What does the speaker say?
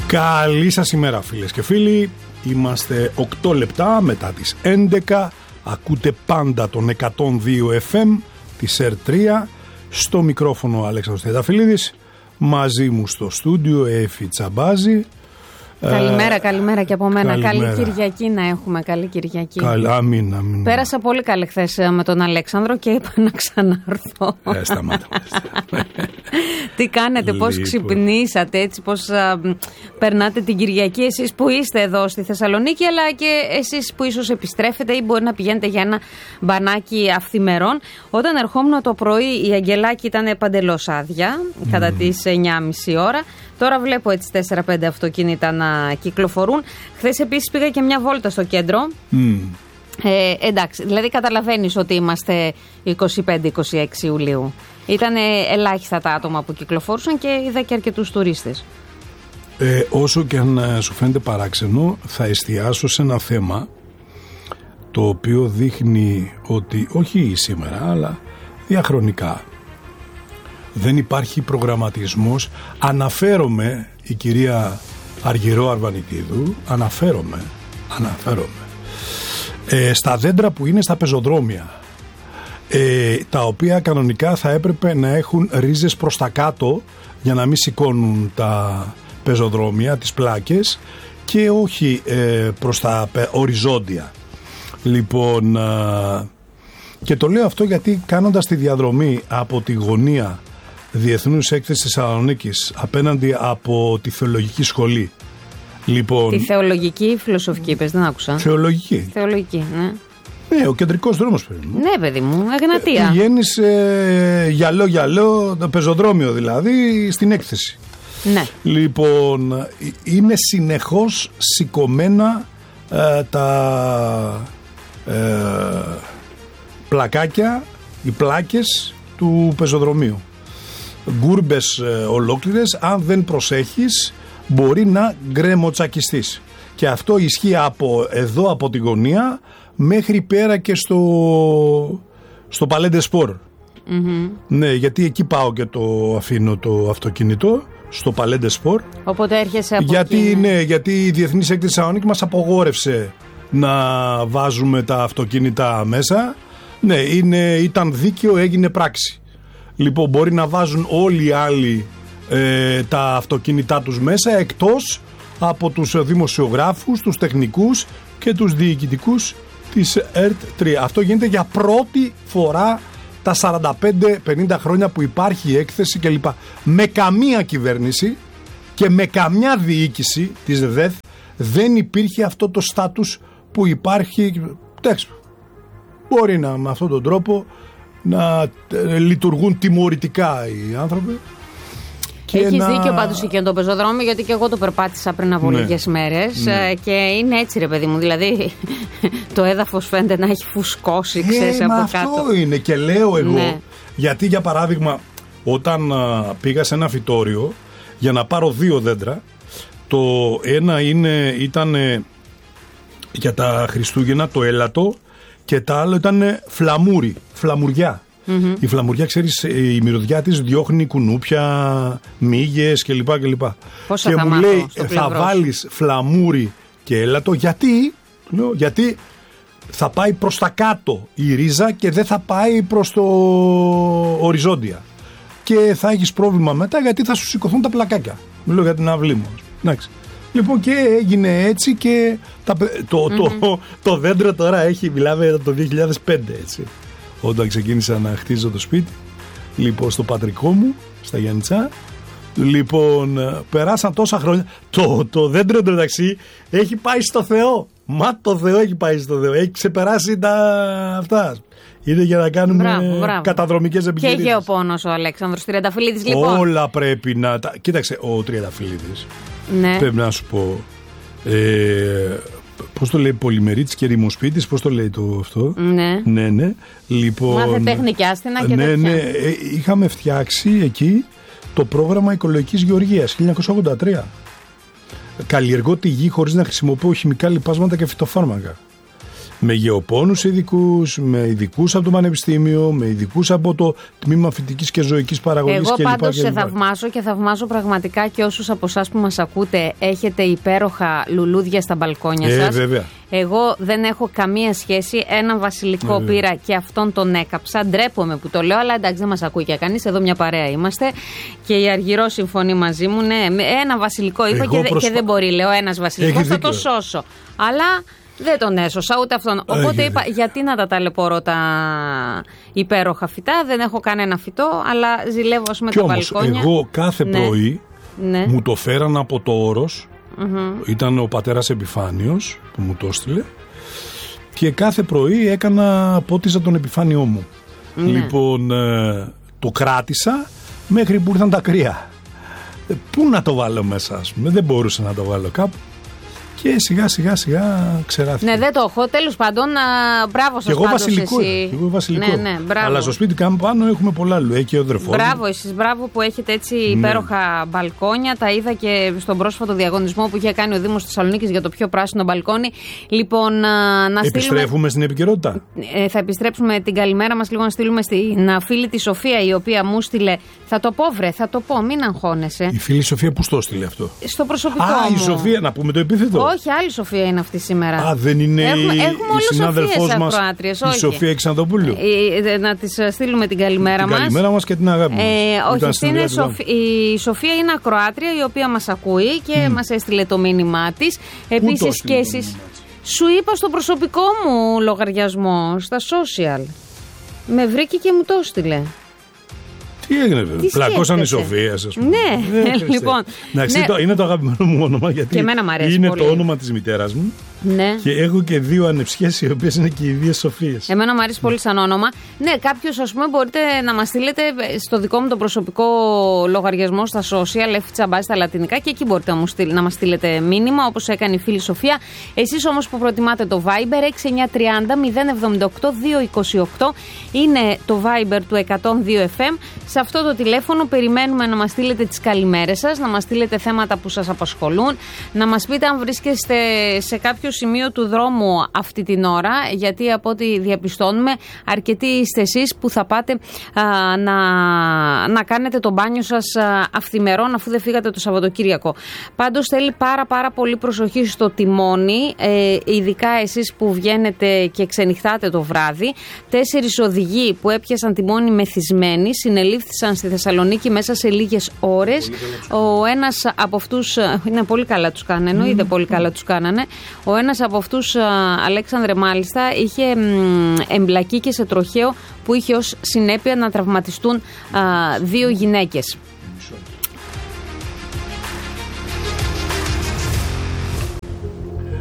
Καλή σας ημέρα φίλες και φίλοι. Είμαστε 8 λεπτά μετά τις 11. Ακούτε πάντα τον 102 FM της R3. Στο μικρόφωνο ο Αλέξανδρος Τριανταφυλλίδης. Μαζί μου στο στούντιο Έφη Τσαμπάζη. Καλημέρα και από μένα. Καλημέρα. Καλή Κυριακή να έχουμε. Καλή Κυριακή. Αμήν. Πέρασα πολύ καλή χθες με τον Αλέξανδρο και είπα να ξανάρθω. Σταμάτα. Τι κάνετε, πώς ξυπνήσατε, έτσι, πώς περνάτε την Κυριακή, εσείς που είστε εδώ στη Θεσσαλονίκη, αλλά και εσείς που ίσως επιστρέφετε ή μπορεί να πηγαίνετε για ένα μπανάκι αυθημερών. Όταν ερχόμουν το πρωί η Αγγελάκη ήταν παντελώς άδεια, κατά τις 9.30 ώρα. Τώρα βλέπω έτσι 4-5 αυτοκίνητα να κυκλοφορούν. Χθες επίσης πήγα και μια βόλτα στο κέντρο. Εντάξει, δηλαδή καταλαβαίνεις ότι είμαστε 25-26 Ιουλίου. Ήταν ελάχιστα τα άτομα που κυκλοφόρουσαν και είδα και αρκετούς τουρίστες. Όσο και αν σου φαίνεται παράξενο, θα εστιάσω σε ένα θέμα το οποίο δείχνει ότι όχι σήμερα αλλά διαχρονικά δεν υπάρχει προγραμματισμός. Αναφέρομαι, η κυρία Αργυρό Αρβανιτίδου, αναφέρομαι στα δέντρα που είναι στα πεζοδρόμια, τα οποία κανονικά θα έπρεπε να έχουν ρίζες προς τα κάτω για να μην σηκώνουν τα πεζοδρόμια, τις πλάκες, και όχι προς τα οριζόντια. Λοιπόν, και το λέω αυτό γιατί κάνοντας τη διαδρομή από τη γωνία Διεθνούς Έκθεσης της Θεσσαλονίκης απέναντι από τη Θεολογική Σχολή. Λοιπόν, τη θεολογική ή φιλοσοφική, πες, δεν άκουσα. Θεολογική, ναι. Ναι, ο κεντρικός δρόμος, παιδί μου. Ναι, παιδί μου, Εγνατία. Πηγαίνεις γυαλό, το πεζοδρόμιο δηλαδή, στην έκθεση. Ναι. Λοιπόν, είναι συνεχώς σηκωμένα τα πλακάκια, οι πλάκες του πεζοδρομίου. Γκούρμπες ολόκληρες, αν δεν προσέχεις μπορεί να γκρεμοτσακιστείς. Και αυτό ισχύει από εδώ, από τη γωνία μέχρι πέρα και στο Παλέντε Σπορ. Ναι, γιατί εκεί πάω και το αφήνω το αυτοκίνητο, στο Παλέντε Σπορ. Οπότε έρχεσαι από γιατί, εκεί. Ναι, γιατί η Διεθνής Έκθεση Θεσσαλονίκη μας απογόρευσε να βάζουμε τα αυτοκίνητα μέσα. Ναι, ήταν δίκαιο, έγινε πράξη. Λοιπόν, μπορεί να βάζουν όλοι οι άλλοι τα αυτοκίνητά τους μέσα, εκτός από τους δημοσιογράφους, τους τεχνικούς και τους διοικητικούς της ΕΡΤ3. Αυτό γίνεται για πρώτη φορά τα 45-50 χρόνια που υπάρχει η έκθεση κλπ. Με καμία κυβέρνηση και με καμιά διοίκηση της ΔΕΘ δεν υπήρχε αυτό το στάτους που υπάρχει. Μπορεί να με αυτόν τον τρόπο να λειτουργούν τιμωρητικά οι άνθρωποι. Έχεις δίκιο πάντως εκεί το πεζοδρόμιο, γιατί και εγώ το περπάτησα πριν από λίγες μέρες. Και είναι έτσι, ρε παιδί μου. Δηλαδή το έδαφος φαίνεται να έχει φουσκώσει, ξέρεις, από κάτω. Αυτό είναι και λέω εγώ. Γιατί για παράδειγμα, όταν πήγα σε ένα φυτόριο για να πάρω 2 δέντρα, το ένα ήταν για τα Χριστούγεννα, το έλατο, και το άλλο ήταν φλαμουριά. Η φλαμουριά, ξέρεις, η μυρωδιά της διώχνει κουνούπια, μύγες κλπ. Πόσα και θα μου μάθω, λέει θα βάλεις φλαμούρι και έλατο. Γιατί θα πάει προς τα κάτω η ρίζα και δεν θα πάει προς το οριζόντια. Και θα έχεις πρόβλημα μετά, γιατί θα σου σηκωθούν τα πλακάκια. Μιλώ για την αυλή μου. Εντάξει. Λοιπόν, και έγινε έτσι και το δέντρο τώρα έχει, μιλάμε το 2005, έτσι. Όταν ξεκίνησα να χτίζω το σπίτι, λοιπόν, στο πατρικό μου, στα Γιάννητσά, λοιπόν, περάσαν τόσα χρόνια. Το δέντρο, εντωμεταξύ, έχει πάει στο Θεό. Μα το Θεό έχει πάει στο Θεό. Έχει ξεπεράσει αυτά. Είναι για να κάνουμε καταδρομικές επιχειρήσεις. Και γεωπόνος ο Αλέξανδρος Τριανταφυλλίδης, λοιπόν. Όλα πρέπει να τα. Κοίταξε, ο Τριανταφυλλίδης. Ναι. Πρέπει να σου πω. Πώς το λέει, πολυμερίτης και ρημοσπίτης, πώς το λέει αυτό. Ναι. Λοιπόν, μάθε τέχνη άστινα και τέτοια. Ναι. Είχαμε φτιάξει εκεί το πρόγραμμα οικολογικής γεωργίας 1983. Καλλιεργώ τη γη χωρίς να χρησιμοποιώ χημικά λιπάσματα και φυτοφάρμακα. Με γεωπόνους ειδικούς, με ειδικούς από το Πανεπιστήμιο, με ειδικούς από το Τμήμα Φυτικής και Ζωικής Παραγωγής κλπ. Εγώ πάντως σε θαυμάζω και θαυμάζω πραγματικά και όσους από εσάς που μας ακούτε έχετε υπέροχα λουλούδια στα μπαλκόνια σας. Βέβαια. Εγώ δεν έχω καμία σχέση. Έναν βασιλικό πήρα και αυτόν τον έκαψα. Ντρέπομαι που το λέω, αλλά εντάξει, δεν μας ακούει και κανείς. Εδώ μια παρέα είμαστε. Και η Αργυρό συμφωνεί μαζί μου. Ναι, ένα βασιλικό είπα και δεν μπορεί, λέω, ένας βασιλικός θα το σώσω. Αλλά δεν τον έσωσα ούτε αυτόν. Οπότε είπα, γιατί να τα ταλαιπωρώ τα υπέροχα φυτά. Δεν έχω κανένα φυτό, αλλά ζηλεύω με τα μπαλκόνια. Εγώ κάθε πρωί μου το φέραν από το Όρος. Ήταν ο πατέρας Επιφάνιος που μου το έστειλε. Και κάθε πρωί πότιζα τον επιφάνιό μου. Λοιπόν, το κράτησα μέχρι που ήρθαν τα κρύα. Πού να το βάλω μέσα, ας πούμε. Δεν μπορούσα να το βάλω κάπου. Και σιγά σιγά ξεράθηκε. Ναι, δεν το έχω. Τέλος πάντων, μπράβο σας πάντως εσύ. Εγώ βασιλικό. Ναι, αλλά στο σπίτι κάπου πάνω έχουμε πολλά λου. Έχει ο αδερφός. Μπράβο εσείς, μπράβο που έχετε έτσι υπέροχα μπαλκόνια. Τα είδα και στον πρόσφατο διαγωνισμό που είχε κάνει ο Δήμος Θεσσαλονίκης για το πιο πράσινο μπαλκόνι. Λοιπόν, να επιστρέφουμε στην επικαιρότητα. Θα επιστρέψουμε την καλημέρα μας λίγο να στείλουμε στην φίλη τη Σοφία, η οποία μου στείλε. Θα το πω, θα το πω, μην αγχώνεσαι. Η φίλη Σοφία που το στείλε αυτό? Στο προσωπικό μου. Η Σοφία, να πούμε το επίθετο. Όχι, άλλη Σοφία είναι αυτή σήμερα. Δεν είναι έχουμε η συνάδελφός μας, η Σοφία Εξανδοπούλου. Να της στείλουμε την καλημέρα μας. Την καλημέρα μας και την αγάπη μας. Όχι, η Σοφία είναι ακροάτρια, η οποία μας ακούει και μας έστειλε το μήνυμά της. Επίσης και εσείς. Σου είπα στο προσωπικό μου λογαριασμό, στα social. Με βρήκε και μου το έστειλε. Τι έγινε, βέβαια. Πλακώσαν οι Σοφίες, ας πούμε. Ναι, λοιπόν. Είναι το αγαπημένο μου όνομα, γιατί είναι το όνομα της μητέρας μου. Ναι. Και έχω και δύο ανεψιές, οι οποίες είναι και οι δύο Σοφίες. Εμένα μου αρέσει πολύ σαν όνομα. Ναι, κάποιος, ας πούμε, μπορείτε να μας στείλετε στο δικό μου το προσωπικό λογαριασμό στα social, F στα λατινικά, και εκεί μπορείτε να μας στείλετε μήνυμα, όπως έκανε η φίλη Σοφία. Εσείς όμως που προτιμάτε το Viber, 6930 078 228 είναι το Viber του 102 FM. Σε αυτό το τηλέφωνο περιμένουμε να μας στείλετε τις καλημέρες σας, να μας στείλετε θέματα που σας απασχολούν, να μας πείτε αν βρίσκεστε σε κάποιο σημείο του δρόμου αυτή την ώρα, γιατί από ό,τι διαπιστώνουμε αρκετοί είστε εσείς που θα πάτε να κάνετε το μπάνιο σας αυθημερών αφού δεν φύγατε το Σαββατοκύριακο. Πάντως θέλει πάρα πολύ προσοχή στο τιμόνι, ειδικά εσείς που βγαίνετε και ξενυχτάτε το βράδυ. 4 οδηγοί που έπιασαν τιμόνι μεθυσμένοι συνελήφθησαν στη Θεσσαλονίκη μέσα σε λίγες ώρες. Ο ένας από αυτούς, είναι πολύ καλά τους κάνανε, εννοείται πολύ καλά τους κάνανε. Ο ένας από αυτούς, Αλέξανδρε μάλιστα, είχε εμπλακεί και σε τροχαίο που είχε ως συνέπεια να τραυματιστούν 2 γυναίκες.